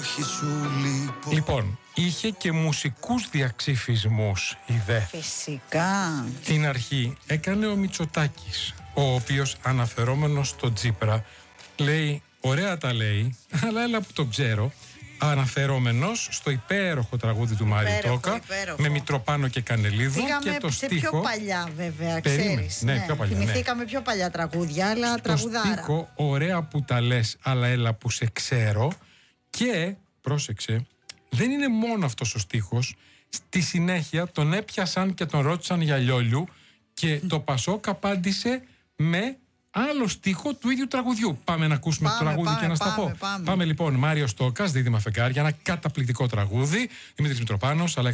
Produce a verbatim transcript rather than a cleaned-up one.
Λοιπόν, είχε και μουσικούς διαξήφισμους η ΔΕ. Φυσικά. Την αρχή έκανε ο Μητσοτάκης, ο οποίος αναφερόμενος στο Τσίπρα λέει, ωραία τα λέει, αλλά έλα που το ξέρω, αναφερόμενος στο υπέροχο τραγούδι του Μάριου Τόκα, με Μητροπάνο και Κανελίδου. Πήγαμε και το σε στίχο, πιο παλιά βέβαια, περίμενε, ξέρεις. ναι, Ναι, πιο παλιά, θυμηθήκαμε ναι. πιο παλιά τραγούδια, αλλά στο τραγουδάρα. στίχο, ωραία που τα λες, αλλά έλα που σε ξέρω. Και, πρόσεξε, δεν είναι μόνο αυτός ο στίχος. Στη συνέχεια τον έπιασαν και τον ρώτησαν για Λιόλιου και το Πασόκ απάντησε με άλλο στίχο του ίδιου τραγουδιού. Πάμε να ακούσουμε Πάμε, το τραγούδι πάμε, και να στα πάμε, πω. πάμε. Πάμε λοιπόν, Μάριος Τόκας, Δίδυμα Φεγγάρια, ένα καταπληκτικό τραγούδι. Δημήτρης Μητροπάνος, αλλά